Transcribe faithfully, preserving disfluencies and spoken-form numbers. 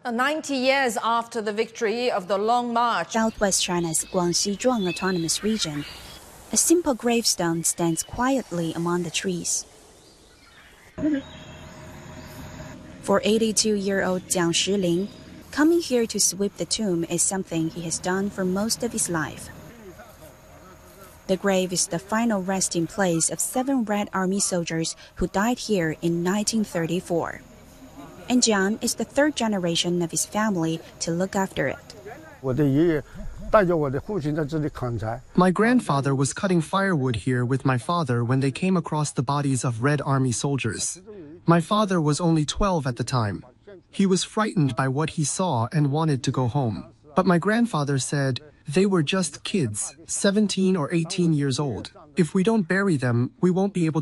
ninety years after the victory of the Long March, Southwest China's Guangxi Zhuang Autonomous Region, a simple gravestone stands quietly among the trees. For eighty-two-year-old Jiang Shiling, coming here to sweep the tomb is something he has done for most of his life. The grave is the final resting place of seven Red Army soldiers who died here in nineteen thirty-four. And Jiang is the third generation of his family to look after it. My grandfather was cutting firewood here with my father when they came across the bodies of Red Army soldiers. My father was only twelve at the time. He was frightened by what he saw and wanted to go home. But my grandfather said, they were just kids, seventeen or eighteen years old. If we don't bury them, we won't be able